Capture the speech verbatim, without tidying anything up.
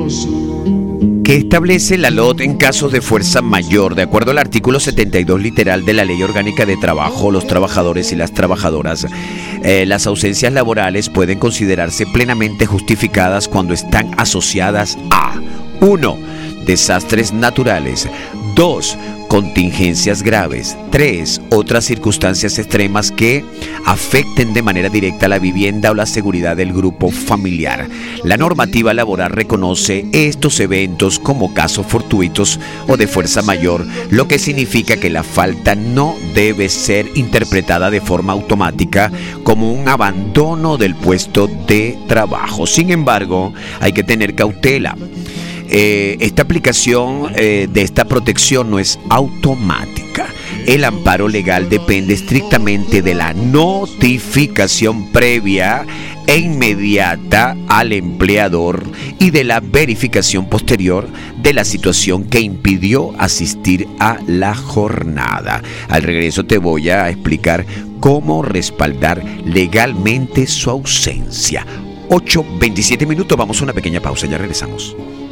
¿Qué establece la L O T en casos de fuerza mayor? De acuerdo al artículo setenta y dos literal de la Ley Orgánica de Trabajo, los trabajadores y las trabajadoras, eh, las ausencias laborales pueden considerarse plenamente justificadas cuando están asociadas a uno. Desastres naturales. dos. Contingencias graves. tres. Otras circunstancias extremas que afecten de manera directa la vivienda o la seguridad del grupo familiar. La normativa laboral reconoce estos eventos como casos fortuitos o de fuerza mayor, lo que significa que la falta no debe ser interpretada de forma automática como un abandono del puesto de trabajo. Sin embargo, hay que tener cautela. Eh, esta aplicación eh, de esta protección no es automática. El amparo legal depende estrictamente de la notificación previa e inmediata al empleador y de la verificación posterior de la situación que impidió asistir a la jornada. Al regreso te voy a explicar cómo respaldar legalmente su ausencia. ocho veintisiete minutos, vamos a una pequeña pausa, ya regresamos.